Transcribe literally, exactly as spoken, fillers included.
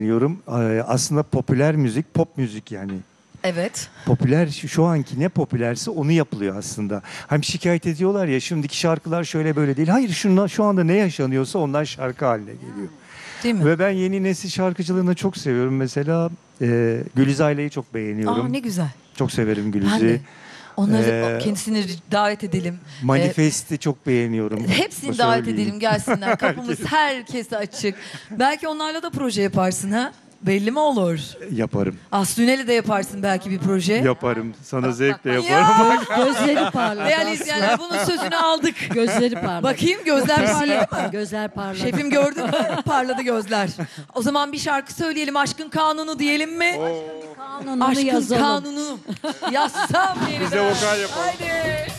Diyorum. Ee, Aslında popüler müzik, pop müzik yani. Evet. Popüler, şu, şu anki ne popülerse onu yapılıyor aslında. Hem şikayet ediyorlar ya, şimdiki şarkılar şöyle böyle değil. Hayır, şunla, şu anda ne yaşanıyorsa ondan şarkı haline geliyor. Değil mi? Ve ben yeni nesil şarkıcılığını çok seviyorum. Mesela e, Güliz Aila'yı çok beğeniyorum. Aa, ne güzel. Çok severim Ben de. Güliz'i. Onları Ee, kendisini davet edelim. Manifest'i çok beğeniyorum. Ee, hepsini Bu davet söyleyeyim. edelim, gelsinler. Kapımız herkese açık. Belki onlarla da proje yaparsın ha? Belli mi olur? Yaparım. Aslı'yla de yaparsın belki bir proje. Yaparım. Sana zevkle Ya! yaparım. Gözleri parladı. Değerli izleyenler, bunun sözünü aldık. Gözleri parladı. Bakayım, gözler parladı mı? Gözler parladı. Şefim gördün mü? Parladı gözler. O zaman bir şarkı söyleyelim. Aşkın Kanunu diyelim mi? Kanununu Aşkın yazalım. Kanunu. Yazsam yeniden. Bize vokal yapalım. Haydi.